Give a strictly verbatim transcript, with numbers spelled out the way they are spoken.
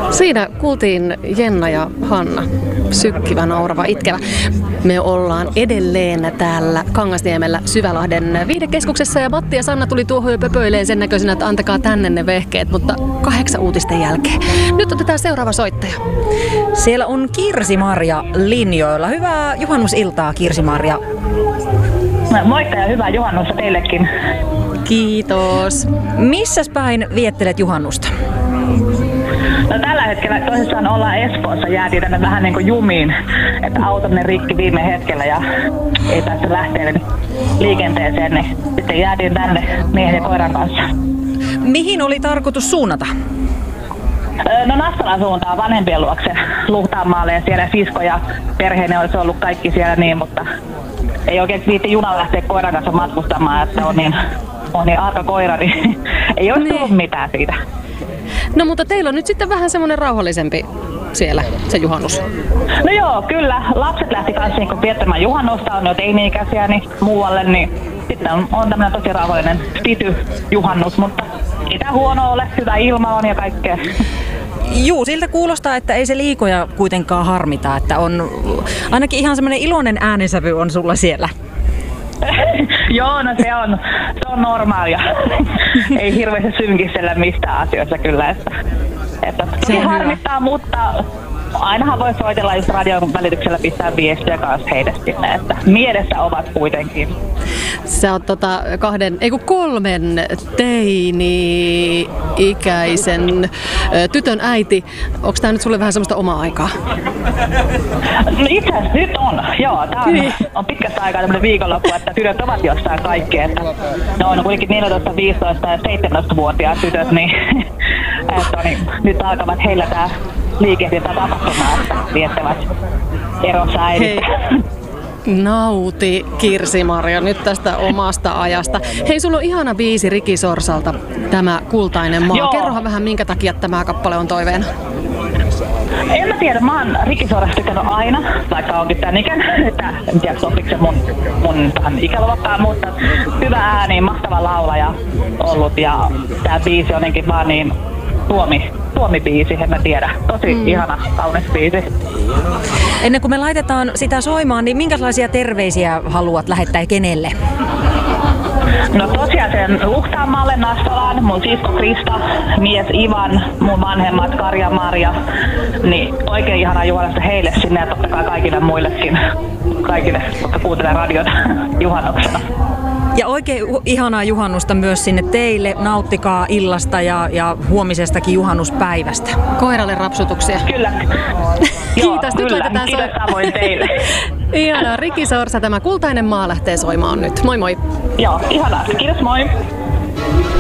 Siinä kuultiin Jenna ja Hanna, sykkivä, naurava, itkevä. Me ollaan edelleen täällä Kangasniemellä Syvälahden viihdekeskuksessa ja Matti ja Sanna tuli tuohon jo pöpöileen sen näköisenä, että antakaa tänne ne vehkeet, mutta kahdeksan uutisten jälkeen. Nyt otetaan seuraava soittaja. Siellä on Kirsi-Marja linjoilla. Hyvää juhannusiltaa, Kirsi-Marja. Moikka ja hyvää juhannusta teillekin. Kiitos. Missäs päin viettelet juhannusta? No, tällä hetkellä tosissaan ollaan Espoossa, jäätiin tänne vähän niin kuin jumiin, että auto meni rikki viime hetkellä ja ei päästy lähteä liikenteeseen, niin sitten jäätiin tänne miehen ja koiran kanssa. Mihin oli tarkoitus suunnata? No Nastolan suuntaan vanhempien luokse Luhtaanmaalle ja siellä sisko ja perheinen olisi ollut kaikki siellä niin, mutta ei oikein viitti junalla lähteä koiran kanssa matkustamaan, että on niin, on niin arka koira, niin ei olisi tullut mitään siitä. No mutta teillä on nyt sitten vähän semmoinen rauhallisempi siellä se juhannus. No joo, kyllä. Lapset lähti kanssa niin viettämään juhannusta, on jo teini-ikäisiä niin muualle, niin sitten on, on tämmöinen tosi rauhallinen pity juhannus, mutta ei tää huono ole, hyvä ilma on ja kaikkea. Juu, siltä kuulostaa, että ei se liikoja kuitenkaan harmita, että on ainakin ihan semmoinen iloinen äänensävy on sulla siellä. Joo, no se on, se on normaalia. Ei hirveästi synkistellä mistään asioissa kyllä, että, että se harmittaa, hyvä. Mutta ainahan voi soitella, jos radion välityksellä pistää viestiä kanssa heille sinne, että mielessä ovat kuitenkin. Sä oot tota kahden, ei kun kolmen teini-ikäisen tytön äiti. Onks tää nyt sulle vähän semmoista omaa aikaa? No itse asiassa nyt on, joo. Tää on, on pitkästä aikaa tämmönen viikonloppu, että tytöt ovat jossain kaikki. Että ne on kuitenkin neljätoista, viisitoista ja seitsemäntoista-vuotiaat tytöt, niin, että, niin nyt alkavat heillä tää liikehdintä tapahtumaan, että viettävät erossa äidistä. Nauti, Kirsi-Marja, nyt tästä omasta ajasta. Hei, sulla on ihana biisi Riki Sorsalta, tämä Kultainen maa. Joo. Kerrohan vähän, minkä takia tämä kappale on toiveena. En mä tiedä, mä oon Riki Sorasta tykännyt aina, vaikka onkin tän ikäinen, että en tiedä sopiiko se mun, mun tähän ikäluokkaan, mutta hyvä ääni, mahtava laulaja ollut ja tää biisi on jotenkin vaan niin Suomi, Suomi-biisi, en mä tiedä. Tosi mm. ihana, kaunis biisi. Ennen kuin me laitetaan sitä soimaan, niin minkälaisia terveisiä haluat lähettää kenelle? No tosiaan sen Luhtaanmaalle, Nastolaan, mun sisko Krista, mies Ivan, mun vanhemmat Karja ja Marja, niin oikein ihana juhannusta heille sinne ja totta kai kaikille muillekin, kaikille, jotka kuuntelee radiota juhannuksena. Ja oikein ihanaa juhannusta myös sinne teille. Nauttikaa illasta ja, ja huomisestakin juhannuspäivästä. Koiralle rapsutuksia. Kyllä. Kiitos, nyt laitetaan Kiitos samoin teille. Ihanaa, Riki Sorsa, tämä Kultainen maa lähtee soimaan nyt. Moi moi. Joo, ihanaa. Kiitos, moi.